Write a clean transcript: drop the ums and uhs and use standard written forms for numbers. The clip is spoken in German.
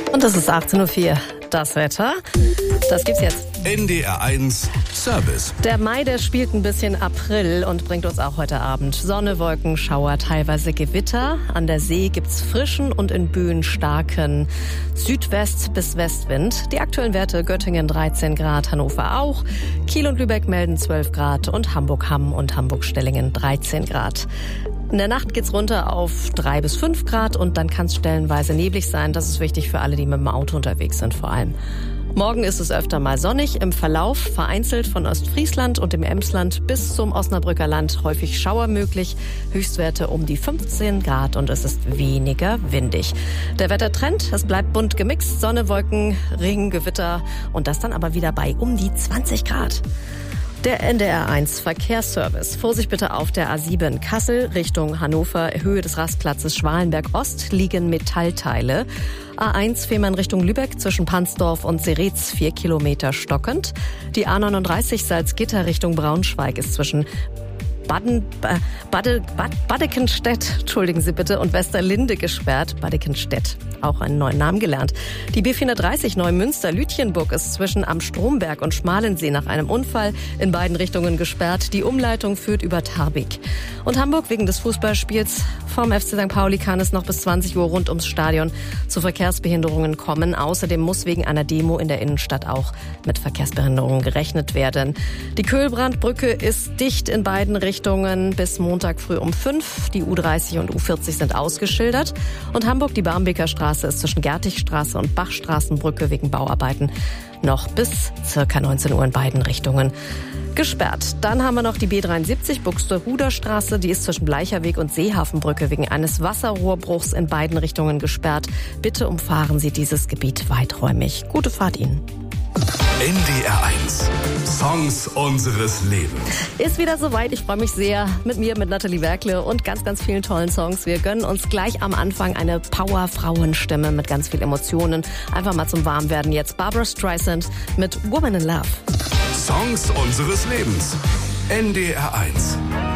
Und es ist 18.04 Uhr. Das Wetter, das gibt's jetzt. NDR 1 Service. Der Mai, der spielt ein bisschen April und bringt uns auch heute Abend Sonne, Wolken, Schauer, teilweise Gewitter. An der See gibt's frischen und in Böen starken Südwest- bis Westwind. Die aktuellen Werte: Göttingen 13 Grad, Hannover auch. Kiel und Lübeck melden 12 Grad und Hamburg-Hamm und Hamburg-Stellingen 13 Grad. In der Nacht geht's runter auf 3 bis 5 Grad und dann kann es stellenweise neblig sein. Das ist wichtig für alle, die mit dem Auto unterwegs sind vor allem. Morgen ist es öfter mal sonnig, im Verlauf vereinzelt von Ostfriesland und dem Emsland bis zum Osnabrücker Land häufig Schauer möglich. Höchstwerte um die 15 Grad und es ist weniger windig. Der Wettertrend, es bleibt bunt gemixt, Sonne, Wolken, Regen, Gewitter und das dann aber wieder bei um die 20 Grad. Der NDR 1 Verkehrsservice. Vorsicht bitte auf der A7 Kassel Richtung Hannover. Höhe des Rastplatzes Schwalenberg Ost liegen Metallteile. A1 Fehmarn Richtung Lübeck zwischen Pansdorf und Seretz 4 Kilometer stockend. Die A39 Salzgitter Richtung Braunschweig ist zwischen Badekenstedt, entschuldigen Sie bitte, und Westerlinde gesperrt. Badekenstedt, auch einen neuen Namen gelernt. Die B430 Neumünster-Lütjenburg ist zwischen Am Stromberg und Schmalensee nach einem Unfall in beiden Richtungen gesperrt. Die Umleitung führt über Tarbig. Und Hamburg wegen des Fußballspiels vom FC St. Pauli kann es noch bis 20 Uhr rund ums Stadion zu Verkehrsbehinderungen kommen. Außerdem muss wegen einer Demo in der Innenstadt auch mit Verkehrsbehinderungen gerechnet werden. Die Köhlbrandbrücke ist dicht in beiden Richtungen bis Montag früh um 5. Die U30 und U40 sind ausgeschildert. Und Hamburg, die Barmbeker Straße ist zwischen Gertigstraße und Bachstraßenbrücke wegen Bauarbeiten noch bis circa 19 Uhr in beiden Richtungen gesperrt. Dann haben wir noch die B73 Buxtehuder Straße. Die ist zwischen Bleicherweg und Seehafenbrücke wegen eines Wasserrohrbruchs in beiden Richtungen gesperrt. Bitte umfahren Sie dieses Gebiet weiträumig. Gute Fahrt Ihnen. NDR 1 Songs unseres Lebens. Ist wieder soweit. Ich freue mich sehr mit Nathalie Werkle und ganz, ganz vielen tollen Songs. Wir gönnen uns gleich am Anfang eine Power-Frauenstimme mit ganz viel Emotionen. Einfach mal zum Warmwerden jetzt. Barbra Streisand mit Woman in Love. Songs unseres Lebens. NDR 1.